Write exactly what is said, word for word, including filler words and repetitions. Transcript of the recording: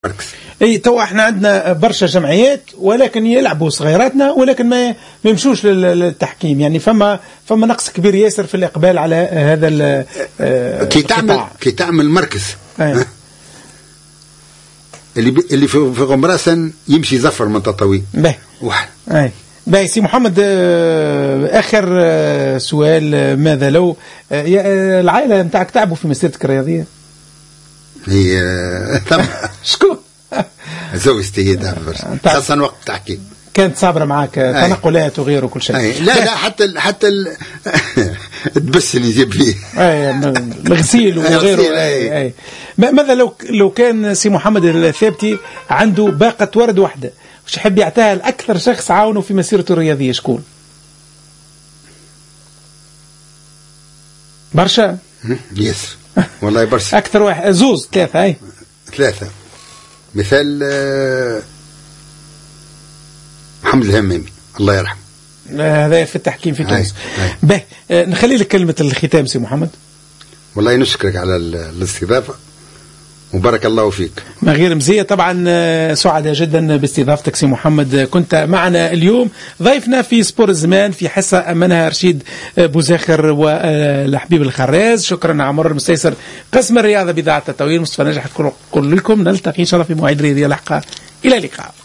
مركز. اي تو احنا عندنا برشا جمعيات ولكن يلعبوا صغيراتنا ولكن ما ما يمشوش للتحكيم، يعني فما فما نقص كبير ياسر في الاقبال على هذا كي تعمل كي تعمل مركز أي. اللي ب... اللي في في غمراسن يمشي يزفر من تطاوي باهي واحد. اي باهي سي محمد، اخر سؤال، ماذا لو العائله نتاعك تعبوا في مسيرتك الرياضيه؟ هي ثم شكون؟ زوجتي هي خاصة وقت التحكيم كانت صابرة معك تنقلات وغيره وكل شيء. لا لا حتى ال حتى ال الدبس اللي يجيب فيه اي الغسيل وغيره. اي اي ماذا لو لو كان سي محمد الثابتي عنده باقة ورد واحدة وش يحب يعطيها لأكثر شخص عاونه في مسيرته الرياضية شكون؟ برشا ياسر والله برشا. أكثر واحد زوز ثلاثة أي ثلاثة مثال محمد الهمامي الله يرحمه، هذا في التحكيم في تونس. به نخلي لك كلمة الختام سي محمد. والله نشكرك على الاستضافة وبارك الله فيك. ما غير مزية طبعا، سعداء جدا باستضافتك سي محمد، كنت معنا اليوم ضيفنا في سبور الزمان في حصة أمنها رشيد بوزاخر والحبيب الخراز. شكرا عمر المستيسر قسم الرياضة بإذاعة التطوير. مصطفى نجح كل لكم، نلتقي إن شاء الله في مواعيد رياضية لاحقة، إلى اللقاء.